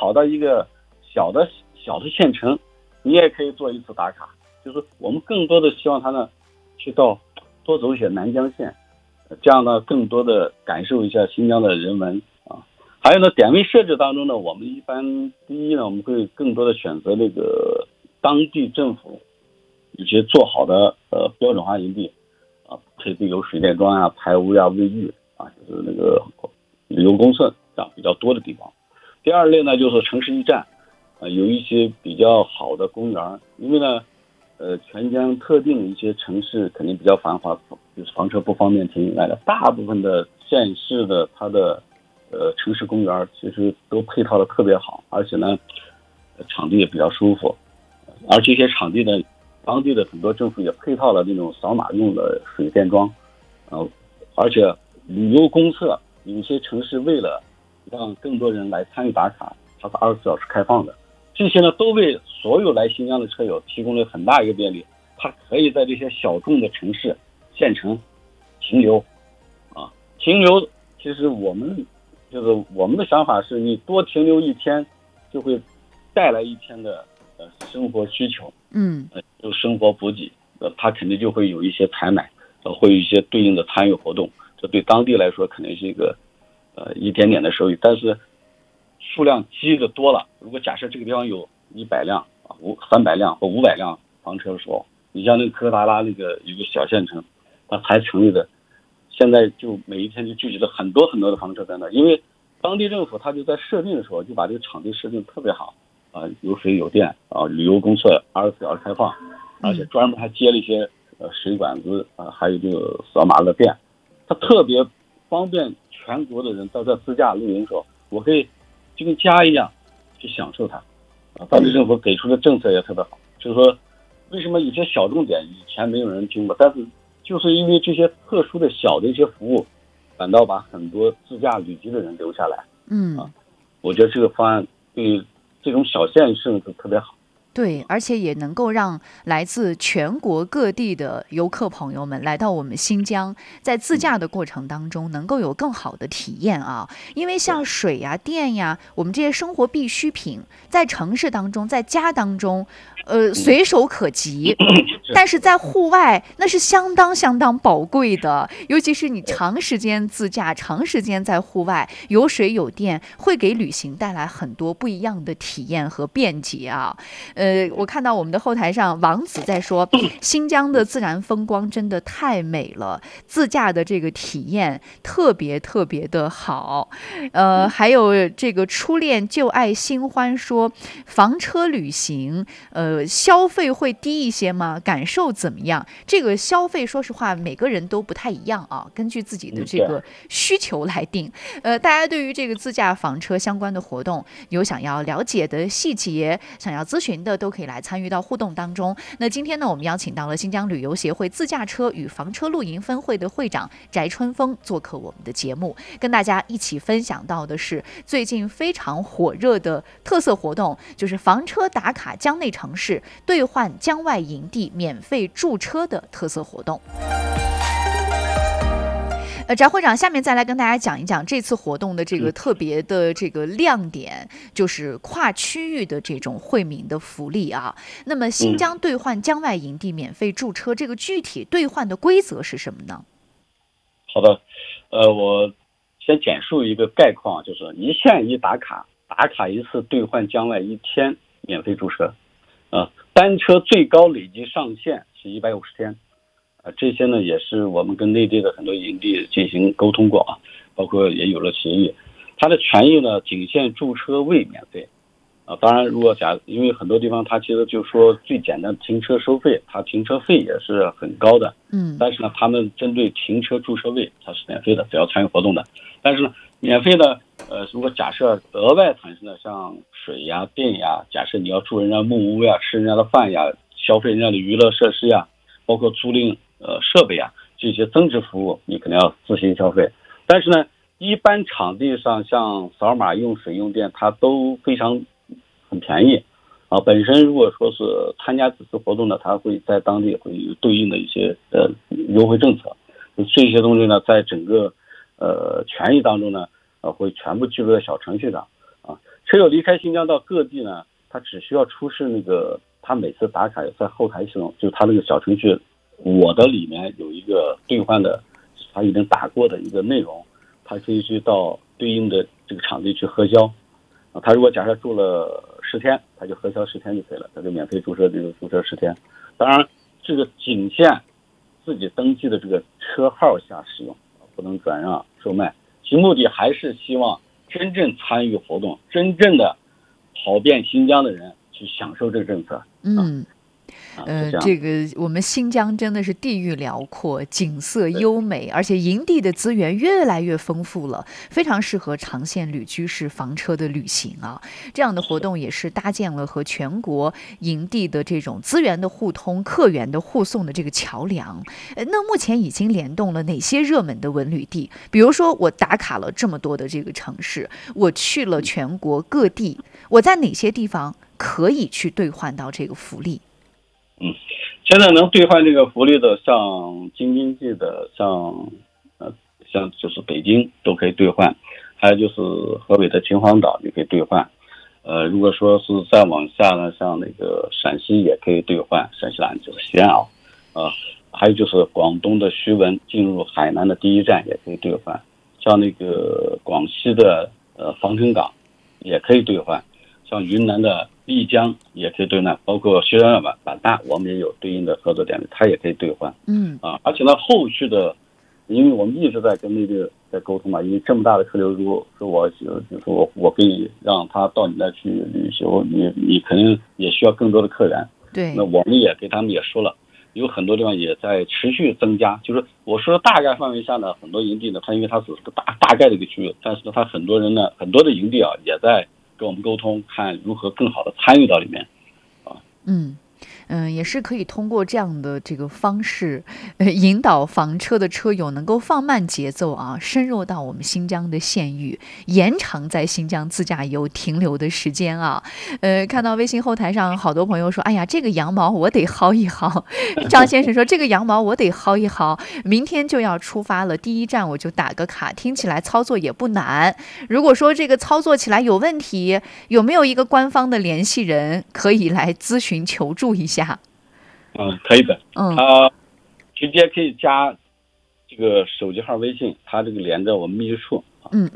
跑到一个小的县城，你也可以做一次打卡。就是我们更多的希望他呢，去多走一些南疆县，这样呢更多的感受一下新疆的人文啊。还有呢，点位设置当中呢，我们一般第一呢，我们会更多的选择那个当地政府一些做好的标准化营地啊，配备有水电桩啊、排污呀、卫浴啊，就是那个旅游公厕这样比较多的地方。第二类呢，就是城市驿站，有一些比较好的公园，因为呢，全疆特定一些城市肯定比较繁华，就是房车不方便停以外的，大部分的县市的它的城市公园其实都配套的特别好，而且呢，场地也比较舒服，而这些场地呢，当地的很多政府也配套了那种扫码用的水电桩，而且旅游公厕有些城市为了让更多人来参与打卡，它是24小时开放的。这些呢，都为所有来新疆的车友提供了很大一个便利。它可以在这些小众的城市、县城停留，停留。其实我们的想法是，你多停留一天，就会带来一天的生活需求，就生活补给，它肯定就会有一些采买，会有一些对应的参与活动。这对当地来说肯定是一个一点点的收益，但是数量积的多了，如果假设这个地方有100辆300辆或500辆房车的时候，你像那个科达拉那个一个小县城，它才成立的，现在就每一天就聚集了很多很多的房车在那，因为当地政府它就在设定的时候就把这个场地设定特别好，有水有电旅游公厕24小时开放，而且专门还接了一些水管子还有这个扫码的店，它特别方便全国的人到这自驾露营的时候，我可以就跟家一样去享受它。当地政府给出的政策也特别好，就是说为什么有些小重点以前没有人听过，但是就是因为这些特殊的小的一些服务，反倒把很多自驾旅居的人留下来。我觉得这个方案对这种小县市是特别好。 对，而且也能够让来自全国各地的游客朋友们来到我们新疆，在自驾的过程当中能够有更好的体验啊。因为像水呀、电呀，我们这些生活必需品，在城市当中，在家当中，随手可及，但是在户外那是相当相当宝贵的，尤其是你长时间自驾，长时间在户外，有水有电，会给旅行带来很多不一样的体验和便捷啊。我看到我们的后台上王子在说，新疆的自然风光真的太美了，自驾的这个体验特别特别的好。还有这个初恋旧爱新欢说，房车旅行，消费会低一些吗？感受怎么样？这个消费说实话每个人都不太一样啊，根据自己的这个需求来定。大家对于这个自驾房车相关的活动有想要了解的细节，想要咨询的都可以来参与到互动当中。那今天呢，我们邀请到了新疆旅游协会自驾车与房车露营分会的会长翟春风做客我们的节目，跟大家一起分享到的是最近非常火热的特色活动，就是房车打卡疆内城市，兑换疆外营地免费驻车的特色活动。翟会长，下面再来跟大家讲一讲这次活动的这个特别的这个亮点，就是跨区域的这种惠民的福利啊。那么新疆兑换疆外营地免费驻车，这个具体兑换的规则是什么呢？ 好的，我先简述一个概况，就是一县一打卡，打卡一次兑换疆外1天免费驻车，单车最高累计上限是150天。这些呢也是我们跟内地的很多营地进行沟通过包括也有了协议。它的权益呢仅限驻车位免费当然如果因为很多地方它其实就说最简单停车收费，它停车费也是很高的，但是呢他们针对停车驻车位它是免费的，只要参与活动的。但是呢免费的如果假设额外产生的像水呀、电呀，假设你要住人家木屋呀、吃人家的饭呀、消费人家的娱乐设施呀，包括租赁设备这些增值服务你肯定要自行消费。但是呢一般场地上像扫码用水用电它都很便宜本身如果说是参加此次活动呢，它会在当地会有对应的一些优惠政策，这些东西呢在整个权益当中呢会全部记录在小程序上车友离开新疆到各地呢，他只需要出示那个，他每次打卡在后台系统，就是他那个小程序，我的里面有一个兑换的，他已经打过的一个内容，他可以去到对应的这个场地去核销。他如果假设住了10天，他就核销10天就可以了，他就免费注册10天。当然，这个仅限自己登记的这个车号下使用，不能转让售卖。其目的还是希望真正参与活动、真正的跑遍新疆的人去享受这个政策。 这个我们新疆真的是地域辽阔，景色优美，而且营地的资源越来越丰富了，非常适合长线旅居式房车的旅行啊。这样的活动也是搭建了和全国营地的这种资源的互通、客源的互送的这个桥梁。那目前已经联动了哪些热门的文旅地？比如说我打卡了这么多的这个城市，我去了全国各地，我在哪些地方可以去兑换到这个福利？ 现在能兑换这个福利的，像京津冀的，像就是北京都可以兑换，还有就是河北的秦皇岛也可以兑换。如果说是再往下呢，像那个陕西也可以兑换，陕西南就是西安还有就是广东的徐闻进入海南的第一站也可以兑换，像那个广西的防城港也可以兑换，像云南的丽江也可以兑换，包括西双版纳我们也有对应的合作点位，它也可以兑换。而且呢，后续的，因为我们一直在跟内地在沟通嘛，因为这么大的客流，如果说我可以让他到你那去旅游，你肯定也需要更多的客源。 对， 那我们也给他们也说了，有很多地方也在持续增加。就是我说大概范围下呢，很多营地呢，它因为它只是个大概的一个区域，但是呢，它很多人呢，很多的营地也在跟我们沟通，看如何更好的参与到里面。 也是可以通过这样的这个方式，引导房车的车友能够放慢节奏啊，深入到我们新疆的县域，延长在新疆自驾游停留的时间啊。看到微信后台上好多朋友说，哎呀，这个羊毛我得薅一薅。张先生说，这个羊毛我得薅一薅，明天就要出发了，第一站我就打个卡，听起来操作也不难。如果说这个操作起来有问题，有没有一个官方的联系人可以来咨询求助一下？ 可以的。他直接可以加这个手机号微信，他这个连着我们秘书处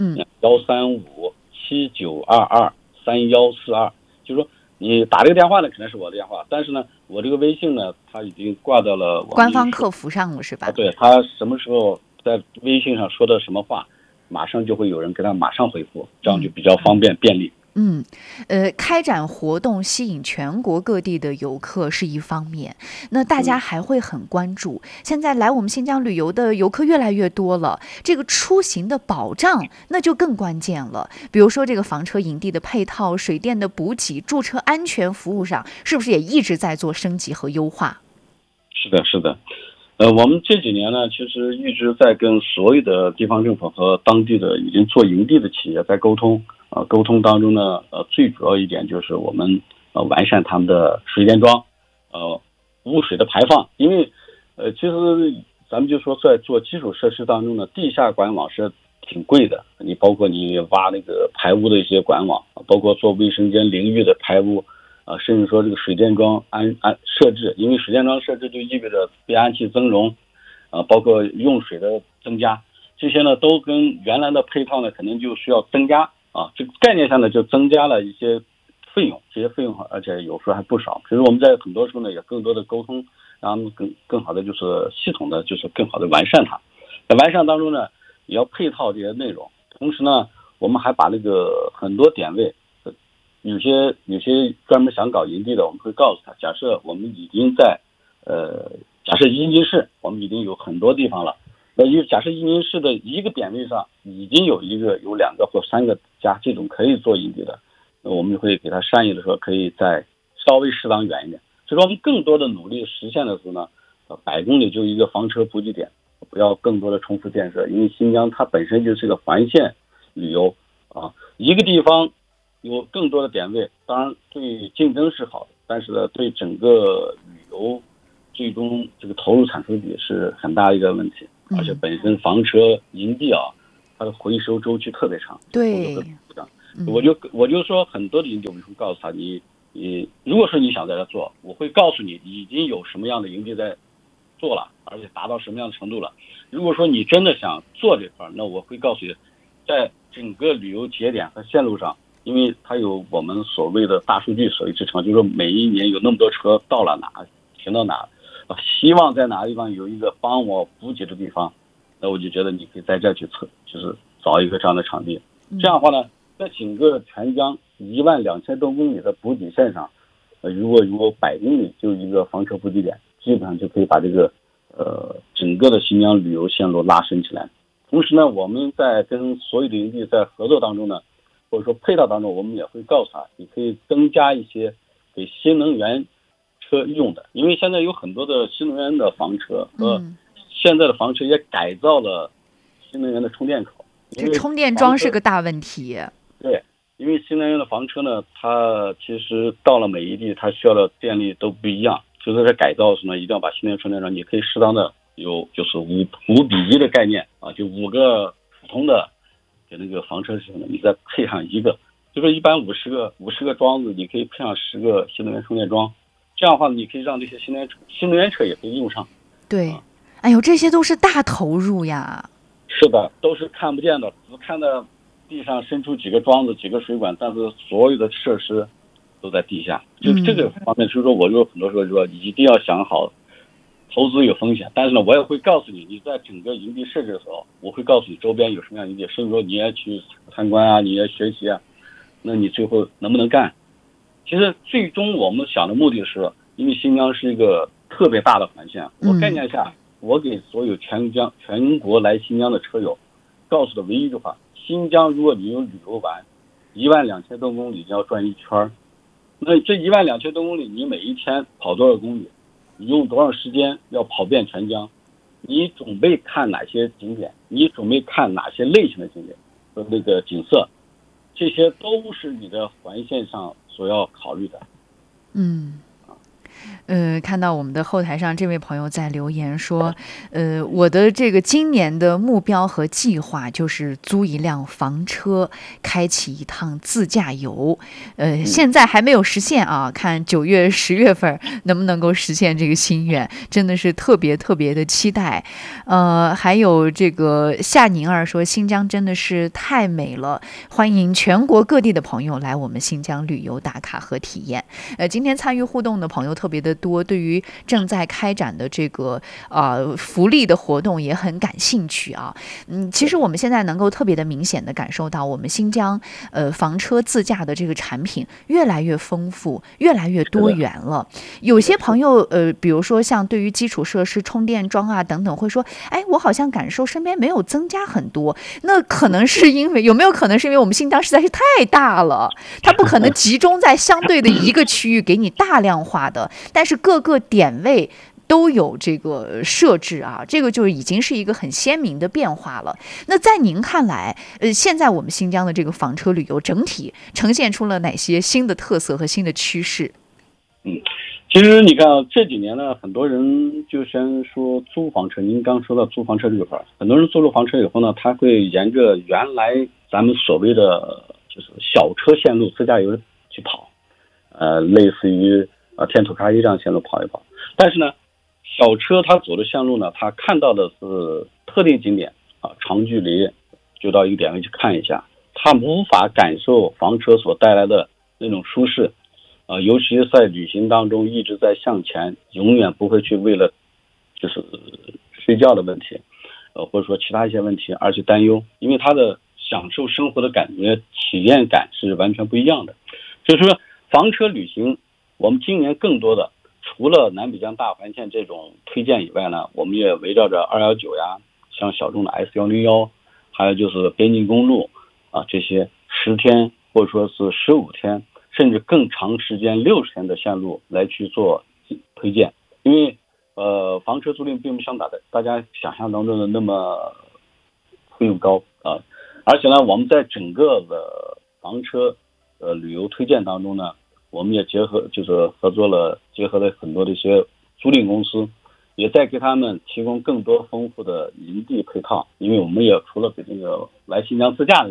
13579223142，就是说你打这个电话呢，肯定是我的电话，但是呢，我这个微信呢，他已经挂到了我官方客服上了，是吧？ 对，他什么时候在微信上说的什么话，马上就会有人给他马上回复，这样就比较方便便利。 开展活动吸引全国各地的游客是一方面，那大家还会很关注，现在来我们新疆旅游的游客越来越多了，这个出行的保障那就更关键了。比如说这个房车营地的配套、水电的补给、驻车安全服务上，是不是也一直在做升级和优化？ 是的。我们这几年呢，其实一直在跟所有的地方政府和当地的已经做营地的企业在沟通。沟通当中呢，最主要一点就是我们完善他们的水电桩，污水的排放。因为其实咱们就说在做基础设施当中呢，地下管网是挺贵的。你包括你挖那个排污的一些管网，包括做卫生间淋浴的排污，甚至说这个水电桩设置，因为水电桩设置就意味着变压器增容，包括用水的增加，这些呢都跟原来的配套呢肯定就需要增加。这个概念上呢就增加了一些费用，这些费用而且有时候还不少。其实我们在很多时候呢也更多的沟通，让他们更好的就是系统的就是更好的完善它。在完善当中呢，也要配套这些内容。同时呢，我们还把那个很多点位，有些专门想搞营地的，我们会告诉他，假设我们已经在假设伊宁市，我们已经有很多地方了。假设伊宁市的一个点位上已经有2个或3个家这种可以做营地的，那我们就会给他善意的说，可以再稍微适当远一点。所以说我们更多的努力实现的时候呢，100公里就一个房车补给点，不要更多的重复建设。因为新疆它本身就是个环线旅游一个地方有更多的点位，当然对竞争是好的，但是呢，对整个旅游最终这个投入产出比是很大一个问题。而且本身房车营地它的回收周期特别长。 对， 我就说很多的营地，我们会告诉他，你如果说你想在这做，我会告诉你已经有什么样的营地在做了，而且达到什么样的程度了。如果说你真的想做这块，那我会告诉你，在整个旅游节点和线路上，因为它有我们所谓的大数据所谓支撑，就是说每一年有那么多车到了哪停到哪，希望在哪个地方有一个帮我补给的地方，那我就觉得你可以在这去就是找一个这样的场地。这样的话呢，在整个全疆12000多公里的补给线上，如果100公里就一个房车补给点，基本上就可以把这个整个的新疆旅游线路拉伸起来。同时呢，我们在跟所有的营地在合作当中呢，或者说配套当中，我们也会告诉他，你可以增加一些给新能源车用的，因为现在有很多的新能源的房车和现在的房车也改造了新能源的充电口。 这充电桩是个大问题。 对，因为新能源的房车呢，它其实到了每一地，它需要的电力都不一样。就是在改造的时候呢，一定要把新能源充电桩，你可以适当的有就是5:1的概念啊，就5个普通的给那个房车的时候呢，你再配上一个，就是一般50个桩子，你可以配上10个新能源充电桩。这样的话，你可以让这些新能源车也可以用上。 对，哎呦，这些都是大投入呀。 是的，都是看不见的，只看到地上伸出几个桩子、几个水管，但是所有的设施都在地下。就这个方面，所以说我就很多时候说一定要想好，投资有风险，但是呢，我也会告诉你，你在整个营地设置的时候，我会告诉你周边有什么样的营地，甚至说你也去参观啊，你也学习啊，那你最后能不能干？其实最终我们想的目的是，因为新疆是一个特别大的环线，我概念下，我给所有全国来新疆的车友告诉的唯一一句话：新疆如果你有旅游完12000多公里，你要转一圈，那这12000多公里，你每一天跑多少公里，你用多少时间要跑遍全疆，你准备看哪些景点，你准备看哪些类型的景点和那个景色，这些都是你的环线上所要考虑的。 看到我们的后台上这位朋友在留言说，我的这个今年的目标和计划就是租一辆房车，开启一趟自驾游。现在还没有实现啊，看9月、10月份能不能够实现这个心愿，真的是特别特别的期待。还有这个夏宁儿说，新疆真的是太美了，欢迎全国各地的朋友来我们新疆旅游打卡和体验。今天参与互动的朋友特别的多，对于正在开展的这个福利的活动也很感兴趣啊。其实我们现在能够特别的明显的感受到，我们新疆房车自驾的这个产品越来越丰富，越来越多元了。有些朋友比如说像对于基础设施充电桩啊等等，会说，哎，我好像感受身边没有增加很多。那可能是因为有没有可能是因为我们新疆实在是太大了，它不可能集中在相对的一个区域给你大量化的，但是各个点位都有这个设置啊，这个就已经是一个很鲜明的变化了。那在您看来，现在我们新疆的这个房车旅游整体呈现出了哪些新的特色和新的趋势？ 其实你看这几年呢，很多人就先说租房车，您刚说到租房车这个块，很多人租了房车以后呢，他会沿着原来咱们所谓的就是小车线路自驾游去跑，类似于天土喀伊这样线路跑一跑。但是呢，小车它走的线路呢，它看到的是特定景点啊，长距离就到一个点位去看一下，它无法感受房车所带来的那种舒适。尤其是在旅行当中一直在向前，永远不会去为了就是睡觉的问题，或者说其他一些问题而去担忧，因为他的享受生活的感觉体验感是完全不一样的。所以说房车旅行，我们今年更多的除了南北疆大环线这种推荐以外呢，我们也围绕着219呀，像小众的 S101，还有就是边境公路啊，这些10天或者说是15天。甚至更长时间60天的线路来去做推荐，因为房车租赁并不像大家想象当中的那么费用高啊，而且呢，我们在整个的房车旅游推荐当中呢，我们也结合了很多的一些租赁公司，也在给他们提供更多丰富的营地配套，因为我们也除了给这个来新疆自驾的人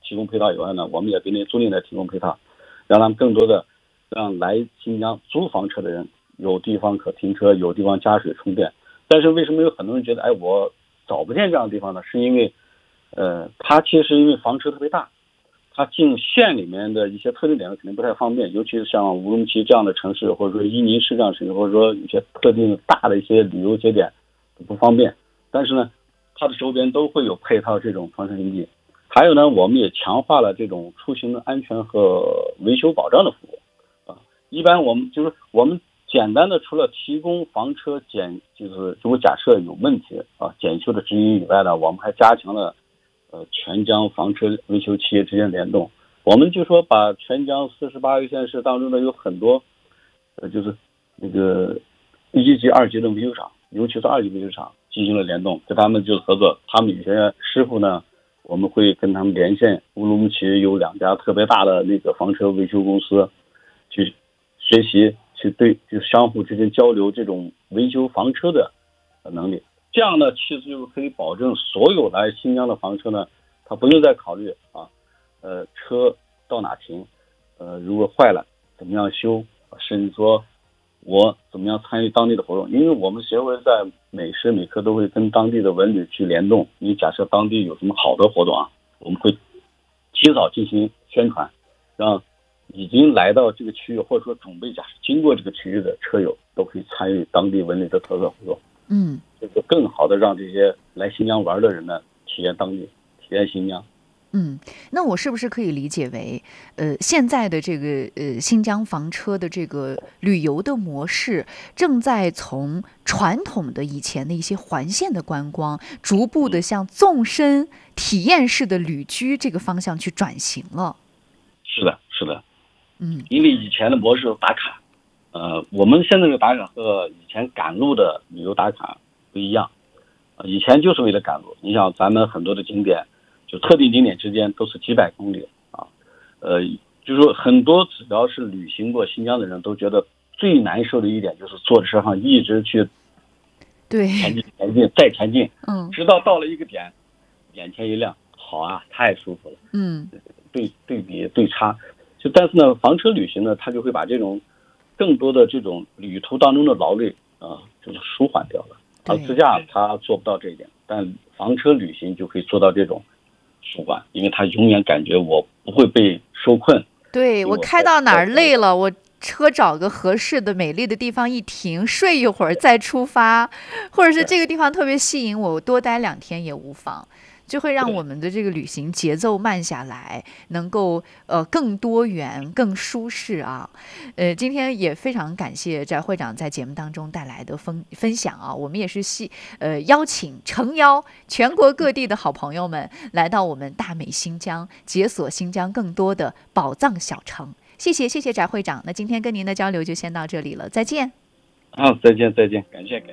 提供配套以外呢，我们也给那租赁来提供配套，让他们更多的让来新疆租房车的人有地方可停车，有地方加水充电。但是为什么有很多人觉得，哎，我找不见这样的地方呢？是因为，它其实因为房车特别大，它进县里面的一些特定点可能不太方便，尤其是像乌鲁木齐这样的城市，或者说伊宁市这样的城市，或者说一些特定大的一些旅游节点不方便。但是呢，它的周边都会有配套这种房车营地。还有呢，我们也强化了这种出行的安全和维修保障的服务啊。一般我们简单的除了提供房车就是如果假设有问题啊检修的指引以外呢，我们还加强了全疆房车维修企业之间联动。我们就说把全疆48个县市当中的有很多就是那个1级、2级的维修厂，尤其是2级维修厂进行了联动，跟他们就是合作。他们有些师傅呢，我们会跟他们连线，乌鲁木齐有2家特别大的那个房车维修公司去学习，就相互之间交流这种维修房车的能力。这样呢，其实就是可以保证所有来新疆的房车呢，他不用再考虑车到哪停，如果坏了怎么样修，甚至说我怎么样参与当地的活动。因为我们协会在每时每刻都会跟当地的文旅去联动。你假设当地有什么好的活动啊，我们会提早进行宣传，让已经来到这个区域或者说准备经过这个区域的车友都可以参与当地文旅的特色活动。这个更好的让这些来新疆玩的人呢体验当地，体验新疆。 那我是不是可以理解为，现在的这个新疆房车的这个旅游的模式，正在从传统的以前的一些环线的观光，逐步的向纵深体验式的旅居这个方向去转型了？ 是的，是的。因为以前的模式打卡，我们现在的打卡和以前赶路的旅游打卡不一样。以前就是为了赶路，你想咱们很多的景点，就特定景点之间都是几百公里啊，就是说很多只要是旅行过新疆的人都觉得最难受的一点就是坐车上一直去前进再前进，直到到了一个点，眼前一亮，好啊，太舒服了。对比对差，但是呢，房车旅行呢，它就会把这种更多的这种旅途当中的劳累就是舒缓掉了。而自驾它做不到这一点，但房车旅行就可以做到这种舒缓，因为它永远感觉我不会被受困。 对，我开到哪儿累了，我车找个合适的美丽的地方一停，睡一会儿再出发，或者是这个地方特别吸引我多待2天也无妨，就会让我们的这个旅行节奏慢下来，能够更多元更舒适啊。今天也非常感谢翟会长在节目当中带来的分享啊，我们也是诚邀全国各地的好朋友们来到我们大美新疆，解锁新疆更多的宝藏小城。谢谢翟会长，那今天跟您的交流就先到这里了，再见。 再见，感谢。